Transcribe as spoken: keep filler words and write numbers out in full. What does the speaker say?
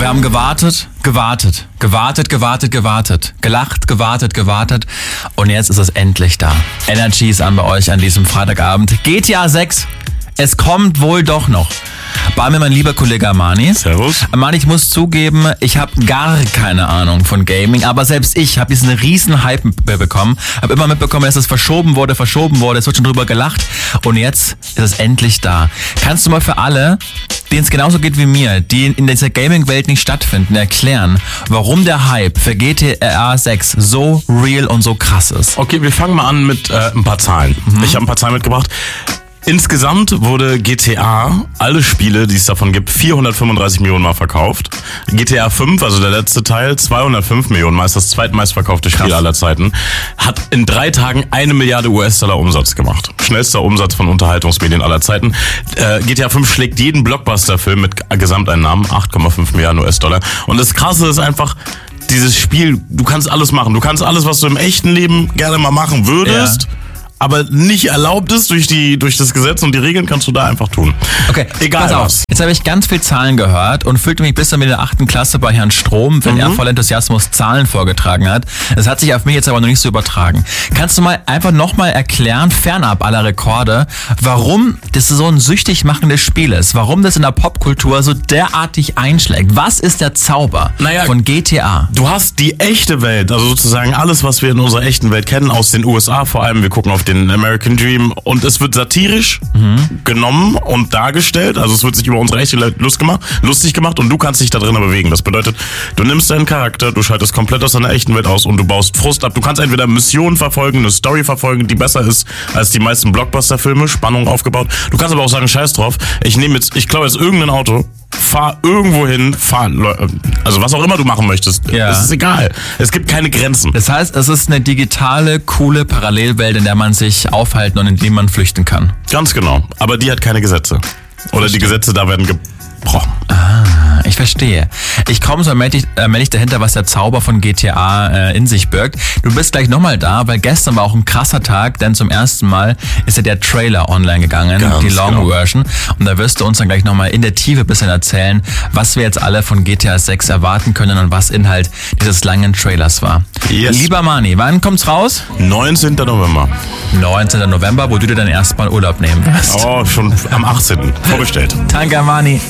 Wir haben gewartet, gewartet, gewartet, gewartet, gewartet, gelacht, gewartet, gewartet und jetzt ist es endlich da. Energy ist an bei euch an diesem Freitagabend. G T A sechs, es kommt wohl doch noch. Bei mir mein lieber Kollege Armani. Servus. Armani, ich muss zugeben, ich habe gar keine Ahnung von Gaming, aber selbst ich habe diesen riesen Hype bekommen. Habe immer mitbekommen, dass es verschoben wurde, verschoben wurde, es wird schon drüber gelacht und jetzt ist es endlich da. Kannst du mal für alle, denen es genauso geht wie mir, die in dieser Gaming-Welt nicht stattfinden, erklären, warum der Hype für G T A sechs so real und so krass ist? Okay, wir fangen mal an mit äh, ein paar Zahlen. Mhm. Ich habe ein paar Zahlen mitgebracht. Insgesamt wurde G T A, alle Spiele, die es davon gibt, vierhundertfünfunddreißig Millionen Mal verkauft. G T A fünf, also der letzte Teil, zweihundertfünf Millionen Mal, ist das zweitmeistverkaufte Spiel Krass. aller Zeiten. Hat in drei Tagen eine Milliarde U S-Dollar Umsatz gemacht. Schnellster Umsatz von Unterhaltungsmedien aller Zeiten. Äh, G T A fünf schlägt jeden Blockbuster-Film mit Gesamteinnahmen, acht Komma fünf Milliarden U S-Dollar. Und das Krasse ist einfach, dieses Spiel, du kannst alles machen. Du kannst alles, was du im echten Leben gerne mal machen würdest, ja. aber nicht erlaubt ist durch die durch das Gesetz und die Regeln, kannst du da einfach tun. Okay, egal pass auf. was. Jetzt habe ich ganz viel Zahlen gehört und fühlte mich bis in der achten Klasse bei Herrn Strom, wenn mhm. er voll Enthusiasmus Zahlen vorgetragen hat. Das hat sich auf mich jetzt aber noch nicht so übertragen. Kannst du mal einfach nochmal erklären, fernab aller Rekorde, warum das so ein süchtig machendes Spiel ist? Warum das in der Popkultur so derartig einschlägt? Was ist der Zauber naja, von G T A? Du hast die echte Welt, also sozusagen alles, was wir in unserer echten Welt kennen, aus den U S A vor allem. Wir gucken auf den American Dream und es wird satirisch mhm. genommen und dargestellt, also es wird sich über unsere echte Welt Lust gemacht, lustig gemacht und du kannst dich da drinnen bewegen. Das bedeutet, du nimmst deinen Charakter, du schaltest komplett aus deiner echten Welt aus und du baust Frust ab. Du kannst entweder Missionen verfolgen, eine Story verfolgen, die besser ist als die meisten Blockbuster-Filme, Spannung aufgebaut. Du kannst aber auch sagen, scheiß drauf, ich nehme jetzt, ich klaue jetzt irgendein Auto, fahr irgendwo hin, fahr, also was auch immer du machen möchtest, ja. Es ist egal. Es gibt keine Grenzen. Das heißt, es ist eine digitale, coole Parallelwelt, in der man sich aufhalten und in die man flüchten kann. Ganz genau. Aber die hat keine Gesetze. Oder die Gesetze da werden gebrochen. Ah, ich verstehe. Ich komme so allmählich, allmählich dahinter, was der Zauber von G T A äh, in sich birgt. Du bist gleich nochmal da, weil gestern war auch ein krasser Tag, denn zum ersten Mal ist ja der Trailer online gegangen, Ganz die Long genau. Version. Und da wirst du uns dann gleich nochmal in der Tiefe ein bisschen erzählen, was wir jetzt alle von G T A sechs erwarten können und was Inhalt dieses langen Trailers war. Yes. Lieber Mani, wann kommt's raus? neunzehnten November. neunzehnten November, wo du dir dann erstmal Urlaub nehmen wirst. Oh, schon am achtzehnten Vorbestellt. Danke, Mani.